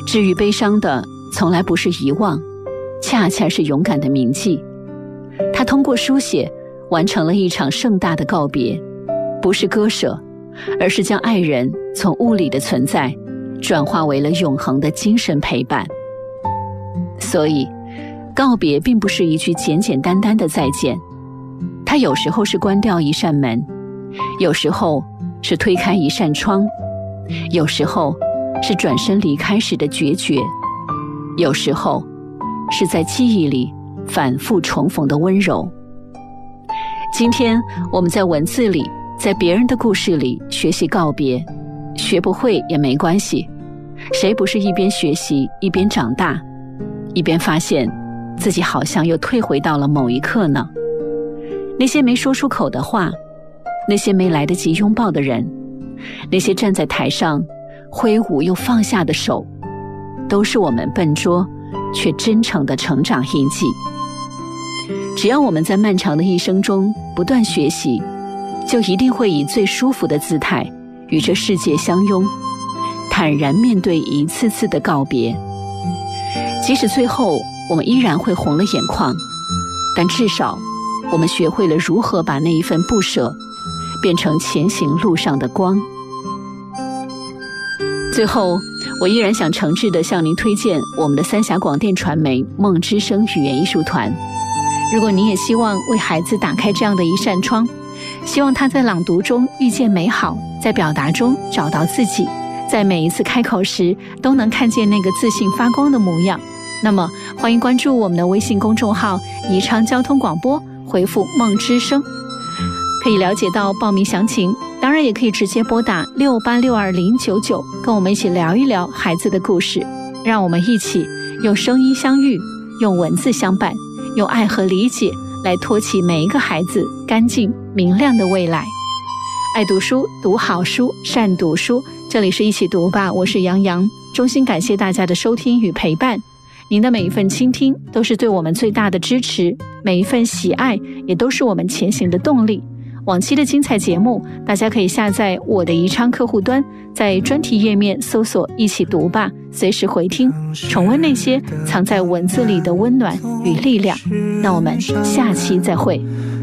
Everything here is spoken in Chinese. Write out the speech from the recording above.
治愈悲伤的从来不是遗忘，恰恰是勇敢的铭记。他通过书写完成了一场盛大的告别，不是割舍，而是将爱人从物理的存在转化为了永恒的精神陪伴。所以告别并不是一句简简单单的再见，它有时候是关掉一扇门，有时候是推开一扇窗，有时候是转身离开时的决绝，有时候是在记忆里反复重逢的温柔。今天我们在文字里，在别人的故事里学习告别，学不会也没关系，谁不是一边学习一边长大，一边发现自己好像又退回到了某一刻呢？那些没说出口的话，那些没来得及拥抱的人，那些站在台上挥舞又放下的手，都是我们笨拙却真诚的成长印记。只要我们在漫长的一生中不断学习，就一定会以最舒服的姿态与这世界相拥，坦然面对一次次的告别。即使最后我们依然会红了眼眶，但至少我们学会了如何把那一份不舍变成前行路上的光。最后，我依然想诚挚地向您推荐我们的三峡广电传媒梦之声语言艺术团。如果你也希望为孩子打开这样的一扇窗，希望他在朗读中遇见美好，在表达中找到自己，在每一次开口时都能看见那个自信发光的模样，那么欢迎关注我们的微信公众号宜昌交通广播，回复梦之声，可以了解到报名详情。当然也可以直接拨打6862-099，跟我们一起聊一聊孩子的故事，让我们一起用声音相遇，用文字相伴，用爱和理解来托起每一个孩子干净明亮的未来。爱读书，读好书，善读书，这里是一起读吧，我是杨洋，衷心感谢大家的收听与陪伴。您的每一份倾听都是对我们最大的支持，每一份喜爱也都是我们前行的动力。往期的精彩节目，大家可以下载我的宜昌客户端，在专题页面搜索一起读吧，随时回听，重温那些藏在文字里的温暖与力量。那我们下期再会。